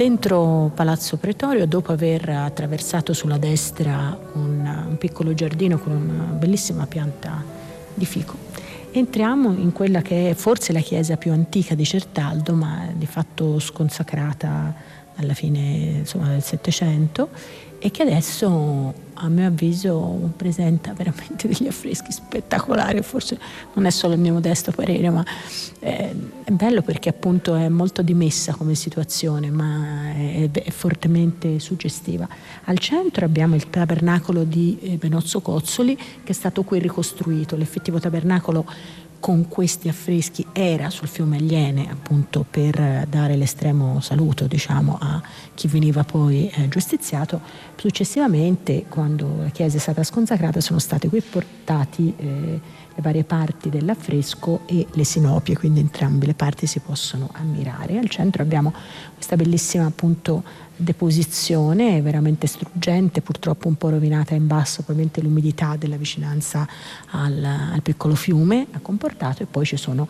dentro Palazzo Pretorio, dopo aver attraversato sulla destra un piccolo giardino con una bellissima pianta di fico, entriamo in quella che è forse la chiesa più antica di Certaldo, ma di fatto sconsacrata alla fine, insomma, del Settecento, e che adesso, a mio avviso, presenta veramente degli affreschi spettacolari. Forse non è solo il mio modesto parere, ma è bello perché appunto è molto dimessa come situazione, ma è fortemente suggestiva. Al centro abbiamo il tabernacolo di Benozzo Cozzoli, che è stato qui ricostruito. L'effettivo tabernacolo con questi affreschi era sul fiume Agliene, appunto per dare l'estremo saluto, diciamo, a chi veniva poi giustiziato. Successivamente, quando la chiesa è stata sconsacrata, sono state qui portati le varie parti dell'affresco e le sinopie, quindi entrambe le parti si possono ammirare. Al centro abbiamo questa bellissima, appunto, deposizione veramente struggente, purtroppo un po' rovinata in basso, probabilmente l'umidità della vicinanza al piccolo fiume ha comportato, e poi ci sono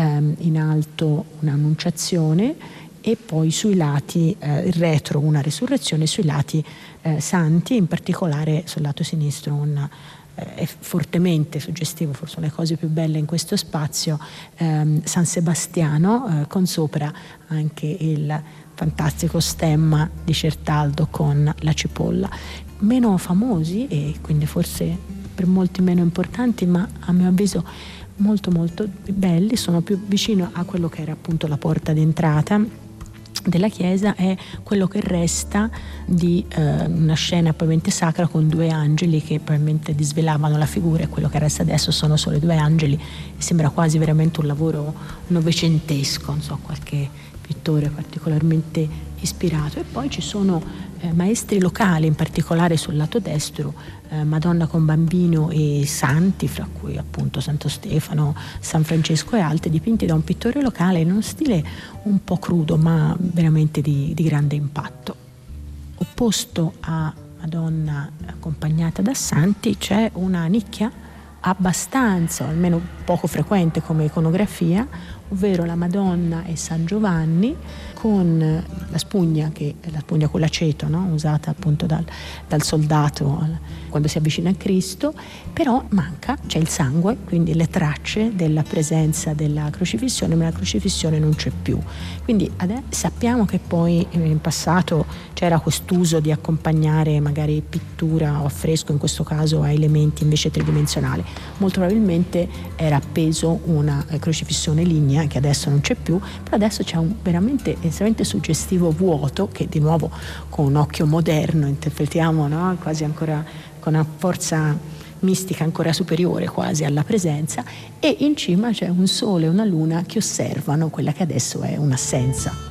in alto un'annunciazione e poi sui lati il retro una risurrezione, sui lati santi, in particolare sul lato sinistro è fortemente suggestivo, forse una delle cose più belle in questo spazio, San Sebastiano, con sopra anche il fantastico stemma di Certaldo con la cipolla. Meno famosi e quindi forse per molti meno importanti, ma a mio avviso molto molto belli, sono più vicino a quello che era appunto la porta d'entrata della chiesa, è quello che resta di una scena probabilmente sacra con due angeli che probabilmente disvelavano la figura, e quello che resta adesso sono solo i due angeli, e sembra quasi veramente un lavoro novecentesco, non so, qualche pittore particolarmente ispirato. E poi ci sono maestri locali, in particolare sul lato destro, Madonna con Bambino e santi, fra cui appunto Santo Stefano, San Francesco e altri, dipinti da un pittore locale in uno stile un po' crudo ma veramente di grande impatto. Opposto a Madonna accompagnata da santi c'è una nicchia abbastanza, o almeno poco frequente come iconografia, ovvero la Madonna e San Giovanni con la spugna, che è la spugna con l'aceto, no? Usata appunto dal soldato quando si avvicina a Cristo, però c'è il sangue, quindi le tracce della presenza della crocifissione, ma la crocifissione non c'è più. Quindi sappiamo che poi in passato c'era quest'uso di accompagnare magari pittura o affresco, in questo caso a elementi invece tridimensionali. Molto probabilmente era appeso una crocifissione lignea, che adesso non c'è più, però adesso c'è un veramente estremamente suggestivo vuoto che di nuovo con un occhio moderno interpretiamo, no? Quasi ancora con una forza mistica ancora superiore quasi alla presenza, e in cima c'è un sole e una luna che osservano quella che adesso è un'assenza.